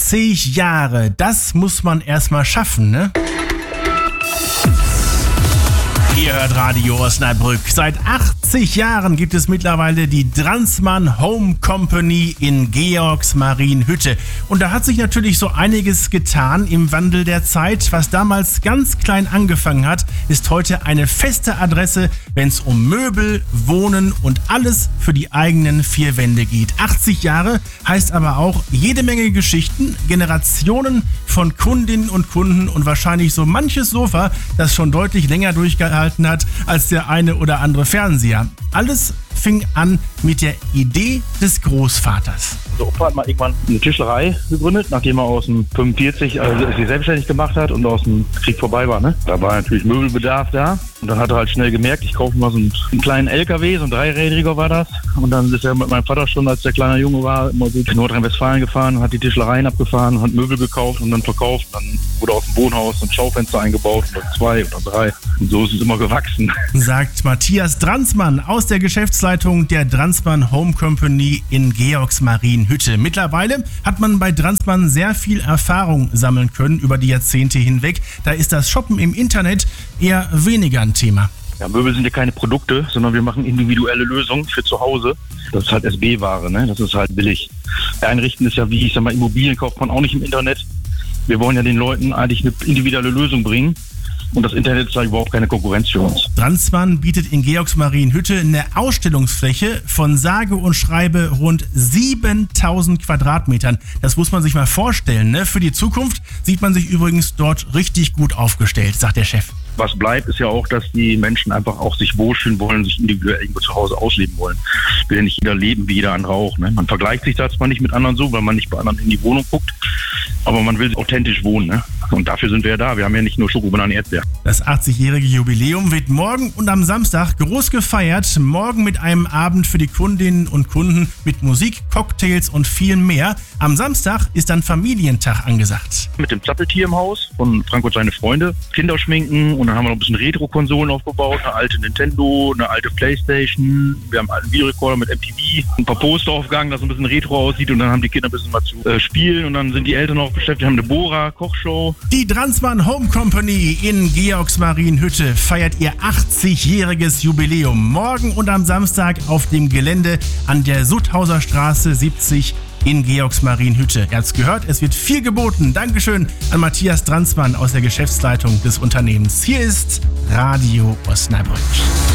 80 Jahre, das muss man erstmal schaffen, ne? Ihr hört Radio Osnabrück. Seit 80 Jahren gibt es mittlerweile die Dransmann Home Company in Georgsmarienhütte. Und da hat sich natürlich so einiges getan im Wandel der Zeit. Was damals ganz klein angefangen hat, ist heute eine feste Adresse, wenn es um Möbel, Wohnen und alles für die eigenen vier Wände geht. 80 Jahre heißt aber auch jede Menge Geschichten, Generationen von Kundinnen und Kunden und wahrscheinlich so manches Sofa, das schon deutlich länger durchgehalten hat als der eine oder andere Fernseher. Alles fing an mit der Idee des Großvaters. Der Opa hat mal irgendwann eine Tischlerei gegründet, nachdem er aus dem 45 sich selbstständig gemacht hat und aus dem Krieg vorbei war. Ne? Da war natürlich Möbelbedarf da. Und dann hat er halt schnell gemerkt, ich kaufe mal so einen kleinen LKW, so ein dreirädriger war das. Und dann ist er mit meinem Vater schon, als der kleiner Junge war, immer so in Nordrhein-Westfalen gefahren, hat die Tischlereien abgefahren, hat Möbel gekauft und dann verkauft. Dann wurde aus dem Wohnhaus ein Schaufenster eingebaut, oder 2 oder 3. Und so ist es immer gewachsen. Sagt Matthias Dransmann aus der Geschäftsleitung der Dransmann Home Company in Georgsmarienhütte. Mittlerweile hat man bei Dransmann sehr viel Erfahrung sammeln können über die Jahrzehnte hinweg. Da ist das Shoppen im Internet eher weniger ein Thema. Ja, Möbel sind ja keine Produkte, sondern wir machen individuelle Lösungen für zu Hause. Das ist halt SB-Ware, ne? Das ist halt billig. Einrichten ist ja, wie ich sag mal, Immobilien kauft man auch nicht im Internet. Wir wollen ja den Leuten eigentlich eine individuelle Lösung bringen. Und das Internet ist halt überhaupt keine Konkurrenz für uns. Dransmann bietet in Georgsmarienhütte eine Ausstellungsfläche von sage und schreibe rund 7000 Quadratmetern. Das muss man sich mal vorstellen, ne? Für die Zukunft sieht man sich übrigens dort richtig gut aufgestellt, sagt der Chef. Was bleibt, ist ja auch, dass die Menschen einfach auch sich wohlfühlen wollen, sich individuell irgendwo zu Hause ausleben wollen. Will ja nicht jeder leben wie jeder andere auch. Ne? Man vergleicht sich da zwar nicht mit anderen so, weil man nicht bei anderen in die Wohnung guckt, aber man will authentisch wohnen. Ne? Und dafür sind wir ja da. Wir haben ja nicht nur Schokobananen, Erdbeer. Das 80-jährige Jubiläum wird morgen und am Samstag groß gefeiert. Morgen mit einem Abend für die Kundinnen und Kunden mit Musik, Cocktails und viel mehr. Am Samstag ist dann Familientag angesagt. Mit dem Zappeltier im Haus von Frank und seine Freunde. Kinder schminken und dann haben wir noch ein bisschen Retro-Konsolen aufgebaut. Eine alte Nintendo, eine alte Playstation. Wir haben einen alten Videorekorder mit MTV. Ein paar Poster aufgegangen, das so ein bisschen retro aussieht. Und dann haben die Kinder ein bisschen was zu spielen. Und dann sind die Eltern auch beschäftigt. Wir haben eine Bohrer-Kochshow. Die Dransmann Home Company in Georgsmarienhütte feiert ihr 80-jähriges Jubiläum. Morgen und am Samstag auf dem Gelände an der Sutthauser Straße 70 in Georgsmarienhütte. Ihr habt's gehört, es wird viel geboten. Dankeschön an Matthias Dransmann aus der Geschäftsleitung des Unternehmens. Hier ist Radio Osnabrück.